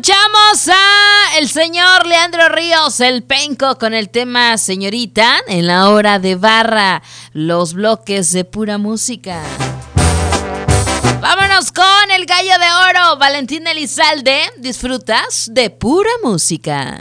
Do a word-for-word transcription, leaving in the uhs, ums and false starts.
Escuchamos a el señor Leandro Ríos, el Penco, con el tema Señorita en la hora de barra, los bloques de pura música. Vámonos con el gallo de oro, Valentín Elizalde. Disfrutas de pura música.